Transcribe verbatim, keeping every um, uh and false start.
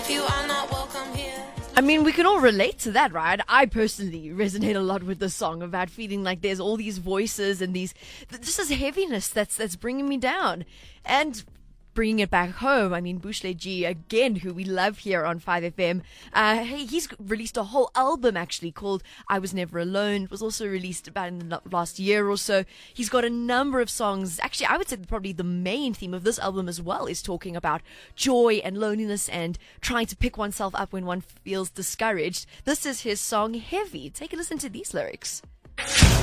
You are not welcome here. I mean, we can all relate to that, right? I personally resonate a lot with this song about feeling like there's all these voices and these, just this heaviness that's that's bringing me down. And bringing it back home, I mean, Bushle G, again, who we love here on five F M, uh, hey, he's released a whole album actually called I Was Never Alone. It was also released about in the last year or so. He's got a number of songs. Actually, I would say probably the main theme of this album as well is talking about joy and loneliness and trying to pick oneself up when one feels discouraged. This is his song Heavy. Take a listen to these lyrics.